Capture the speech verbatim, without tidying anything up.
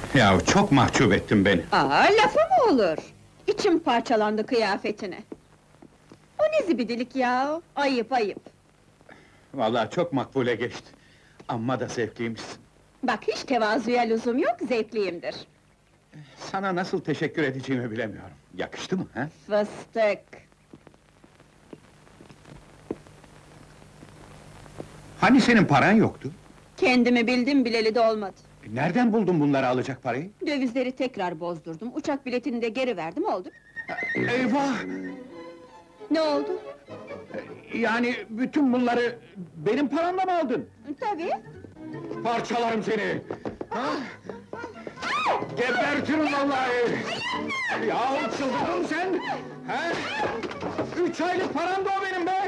Ya çok mahcup ettin beni. Aa, lafı mı olur? İçim parçalandı kıyafetine. O ne zibidilik ya? Ayıp ayıp. Vallahi çok makbule geçti. Amma da zevkliymişsin. Bak hiç tevazuya lüzum yok, zevkliyimdir. Sana nasıl teşekkür edeceğimi bilemiyorum. Yakıştı mı ha? Fıstık! Hani senin paran yoktu? Kendimi bildim bileli de olmadı. Nereden buldun bunları alacak parayı? Dövizleri tekrar bozdurdum, uçak biletini de geri verdim, oldu. Eyvah! Ne oldu? Yani bütün bunları benim paramla mı aldın? Tabii! Parçalarım seni! Ha? Gebertirim vallahi! Yahu çıldırdın sen! Ha? Üç aylık param da o benim be!